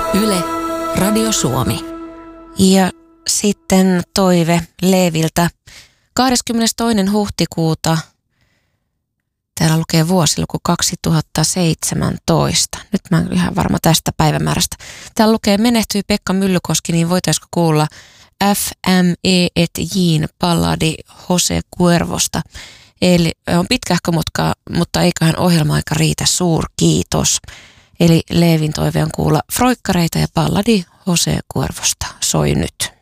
Yle, Radio Suomi. Ja sitten toive Leeviltä 22. huhtikuuta. Täällä lukee vuosiluku 2017. Nyt mä en ihan varma tästä päivämäärästä. Täällä lukee menehtyi Pekka Myllykoski, niin voitaisiko kuulla FME et Jin balladi Jose Cuervosta. Eli on pitkähkö mutta eiköhän ohjelma-aika riitä, suurkiitos. Eli Leevin toive on kuulla Froikkareita ja balladi Jose Cuervosta soi nyt.